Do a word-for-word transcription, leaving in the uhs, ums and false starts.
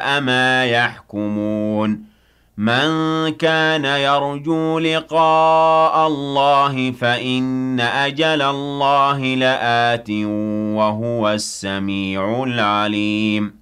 ما يحكمون من كان يرجو لقاء الله فإن أجل الله لآت وهو السميع العليم